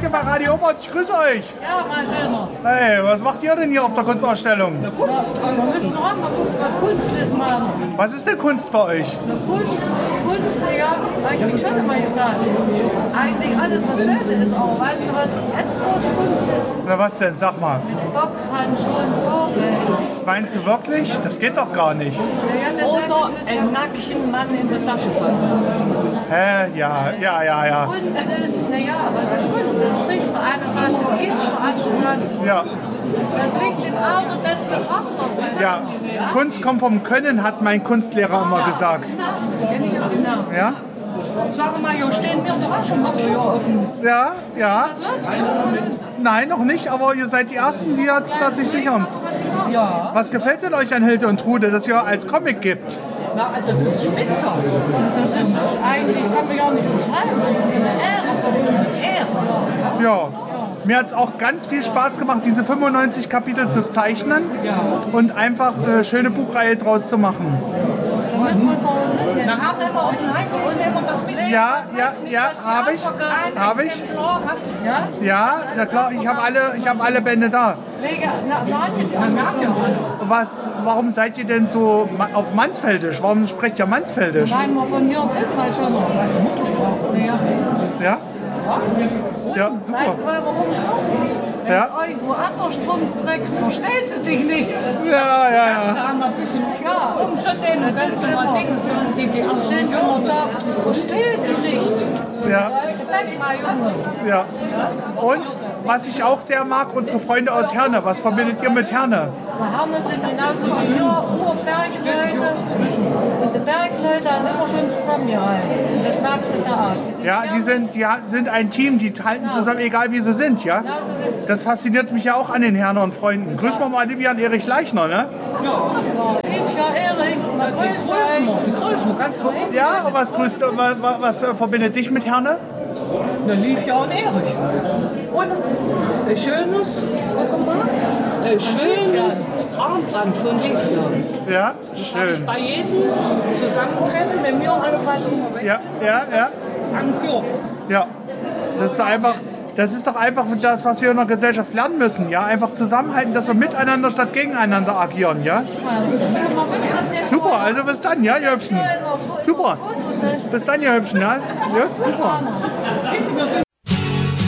Danke bei Radio Oberhausen, ich grüße euch. Ja, mein Schöner. Hey, was macht ihr denn hier auf der Kunstausstellung? Kunst. Wir müssen noch mal gucken, was Kunst ist, Mann. Was ist denn Kunst für euch? Kunst, ja, eigentlich schon immer gesagt. Eigentlich alles, was schön ist, aber weißt du, was jetzt große Kunst ist? Na was denn, sag mal. Mit Boxhandschuhen, Vogel. Meinst du wirklich? Das geht doch gar nicht. Oder ein nackten Mann in der Tasche fassen. Hä? Ja. Kunst ist, naja, was ist Kunst? Das ist richtig. Einer sagt, es gibt schon, andere sagen, es ist Ja. Das liegt im Auge des Betrachters. Ja, Kunst kommt vom Können, hat mein Kunstlehrer immer gesagt. Genau. Ja? Sag mal, hier stehen wir da schon mal offen. Ja. Was los? Nein, noch nicht, aber ihr seid die Ersten, die jetzt das sich sichern. Ja, Was gefällt denn euch an Hilde und Trude, das ihr als Comic gibt? na, das ist spitze. Das ist eigentlich, kann man ja nicht beschreiben. Das ist eine Ehre. Ja. Mir hat es auch ganz viel Spaß gemacht, diese 95 Kapitel zu zeichnen und einfach eine schöne Buchreihe draus zu machen. Da müssen wir uns noch was mitnehmen. Wir haben das auf den Heim und nehmen das mit. Ja, habe ich. Habe ich. Hast du? Ja? Ja, na klar, ich habe alle Bände da. Wege, na, Warum seid ihr denn so auf Mansfeldisch? Warum sprecht ihr Mansfeldisch? weil wir von hier sind, weil schon. Weißt du, Muttersprache? Ja. Ja? Ja, Weißt super. du, warum noch? Wenn Ja. du irgendwo Atterstrom trägst, verstehen sie dich nicht. Ja. Da haben wir ein bisschen Ja. umzudehnen und Das ganz ist normal immer. Dinge, so die Stehen anderen sie mal da, verstehen sie nicht. Ja. Da ist Gepäck, mein Junge. Ja. Und was ich auch sehr mag, unsere Freunde aus Herne. Was verbindet ihr mit Herne? Die Hammer sind genauso wie wir, Urbergleute. Und die Bergleute haben immer schon zusammengehalten. Und das merkst du da auch. Ja, die sind ein Team, die halten zusammen, egal wie sie sind, ja? Genauso ist es. Das fasziniert mich ja auch an den Hernern Freunden. Grüß mal Vivian Erich Leichner, ne? Lief ja Erik, mal grüß euch. Die Größen, kannst du mal hin? Ja, was verbindet dich mit Herne? Da lief ja auch Erich. Und ein schönes, guck mal, ein schönes Armband von Liefern. Ja, Das habe ich schön. bei jedem Zusammentreffen, wenn wir alle beide unterwegs Ja. am Körper. Ja, das ist doch einfach das, was wir in der Gesellschaft lernen müssen, ja, einfach zusammenhalten, dass wir miteinander statt gegeneinander agieren, ja. Super, also bis dann, ja, ihr Hübschen. Super. Bis dann, ihr Hübschen, ja. Ja, super.